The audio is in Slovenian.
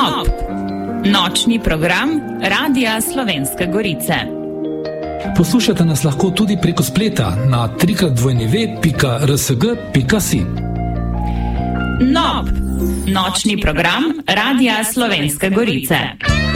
NOP, nočni program Radia Slovenske Gorice. Poslušate nas lahko tudi preko spleta na www.rsg.si. NOP, nočni program Radia Slovenske Gorice.